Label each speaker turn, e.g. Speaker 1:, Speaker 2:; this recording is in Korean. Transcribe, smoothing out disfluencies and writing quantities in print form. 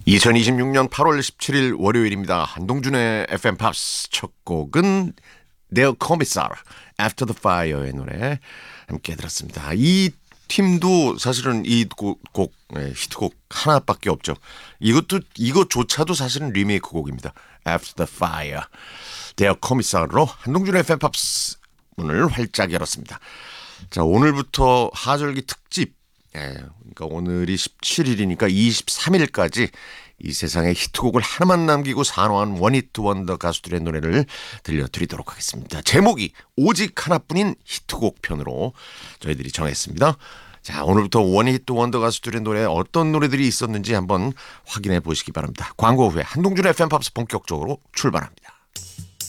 Speaker 1: 2026년 8월 17일 월요일입니다. 한동준의 FM 팝스 첫 곡은 Their Commissar, After the Fire의 노래 함께 들었습니다. 이 팀도 사실은 이 곡 히트곡 하나밖에 없죠. 이것조차도 사실은 리메이크 곡입니다. After the Fire, Their Commissar로 한동준의 FM 팝스 문을 활짝 열었습니다. 자, 오늘부터 하절기 특집. 그러니까 오늘이 17일이니까 23일까지 이 세상에 히트곡을 하나만 남기고 산화한 원히트 원더 가수들의 노래를 들려드리도록 하겠습니다. 제목이 오직 하나뿐인 히트곡 편으로 저희들이 정했습니다. 자, 오늘부터 원히트 원더 가수들의 노래 어떤 노래들이 있었는지 한번 확인해 보시기 바랍니다. 광고 후에 한동준의 FM 팝스 본격적으로 출발합니다.